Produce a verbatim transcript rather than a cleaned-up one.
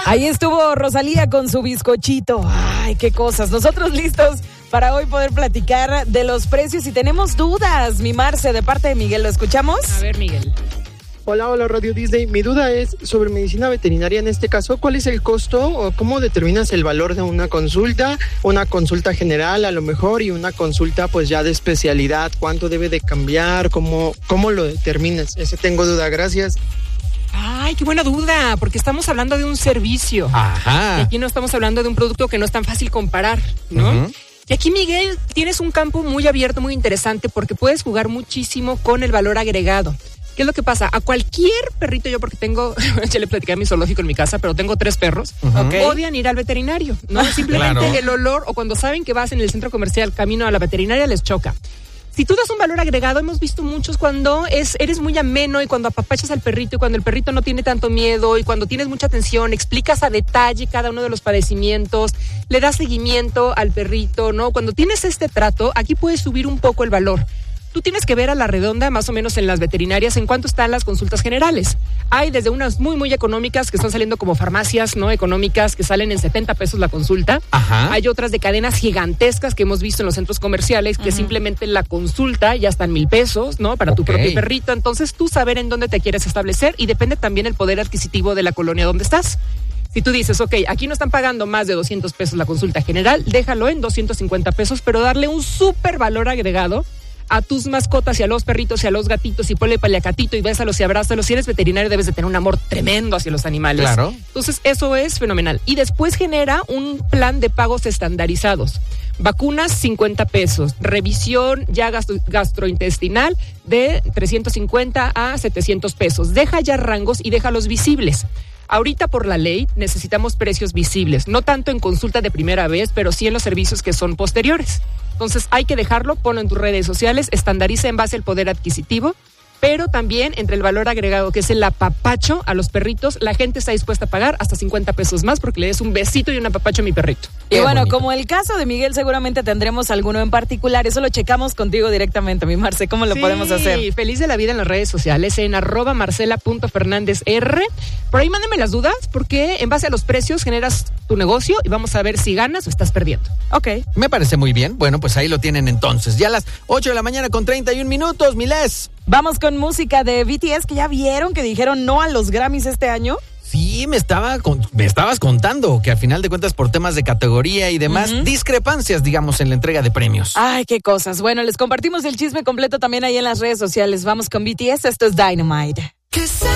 Ahí estuvo Rosalía con su bizcochito. Ay, qué cosas. Nosotros listos para hoy poder platicar de los precios y tenemos dudas, mi Marce, de parte de Miguel. ¿Lo escuchamos? A ver, Miguel. Hola, hola Radio Disney. Mi duda es sobre medicina veterinaria en este caso. ¿Cuál es el costo o cómo determinas el valor de una consulta? Una consulta general a lo mejor y una consulta pues ya de especialidad. ¿Cuánto debe de cambiar? ¿Cómo, cómo lo determinas? Ese tengo duda. Gracias. Ay, qué buena duda, porque estamos hablando de un servicio. Ajá. Y aquí no estamos hablando de un producto que no es tan fácil comparar, ¿no? Uh-huh. Y aquí, Miguel, tienes un campo muy abierto, muy interesante, porque puedes jugar muchísimo con el valor agregado. ¿Qué es lo que pasa? A cualquier perrito, yo porque tengo, ya le platicé a mi zoológico en mi casa, pero tengo tres perros, uh-huh. odian ir al veterinario, ¿no? Simplemente claro. El olor, o cuando saben que vas en el centro comercial camino a la veterinaria, les choca. Si tú das un valor agregado, hemos visto muchos cuando es, eres muy ameno y cuando apapachas al perrito y cuando el perrito no tiene tanto miedo y cuando tienes mucha atención, explicas a detalle cada uno de los padecimientos, le das seguimiento al perrito, ¿no? Cuando tienes este trato, aquí puedes subir un poco el valor. Tú tienes que ver a la redonda, más o menos en las veterinarias, en cuánto están las consultas generales. Hay desde unas muy, muy económicas que están saliendo como farmacias, ¿no? Económicas que salen en setenta pesos la consulta. Ajá. Hay otras de cadenas gigantescas que hemos visto en los centros comerciales que uh-huh. simplemente la consulta ya está en mil pesos, ¿no? Para okay. tu propio perrito. Entonces, tú saber en dónde te quieres establecer y depende también el poder adquisitivo de la colonia donde estás. Si tú dices, ok, aquí no están pagando más de doscientos pesos la consulta general, déjalo en doscientos cincuenta pesos, pero darle un súper valor agregado a tus mascotas y a los perritos y a los gatitos y ponle paliacatito y bésalos y abrázalos. Si eres veterinario debes de tener un amor tremendo hacia los animales. Claro. Entonces eso es fenomenal. Y después genera un plan de pagos estandarizados. Vacunas, cincuenta pesos. Revisión ya gastro- gastrointestinal de trescientos cincuenta a setecientos pesos. Deja ya rangos y déjalos visibles. Ahorita por la ley necesitamos precios visibles, no tanto en consulta de primera vez, pero sí en los servicios que son posteriores. Entonces hay que dejarlo, ponlo en tus redes sociales, estandariza en base al poder adquisitivo, pero también entre el valor agregado que es el apapacho a los perritos, la gente está dispuesta a pagar hasta cincuenta pesos más porque le des un besito y un apapacho a mi perrito. Y Qué bueno, bonito. Como el caso de Miguel, seguramente tendremos alguno en particular. Eso lo checamos contigo directamente, mi Marce. ¿Cómo lo sí, podemos hacer? Sí, feliz de la vida en las redes sociales, en arroba marcela punto fernández r. Por ahí mándenme las dudas, porque en base a los precios generas tu negocio y vamos a ver si ganas o estás perdiendo. Ok. Me parece muy bien. Bueno, pues ahí lo tienen entonces. Ya a las ocho de la mañana con treinta y un minutos, Miles. Vamos con música de B T S, que ya vieron que dijeron no a los Grammys este año. Sí, me estaba con- me estabas contando que a final de cuentas por temas de categoría y demás, uh-huh. discrepancias, digamos, en la entrega de premios. Ay, qué cosas. Bueno, les compartimos el chisme completo también ahí en las redes sociales. Vamos con B T S, esto es Dynamite.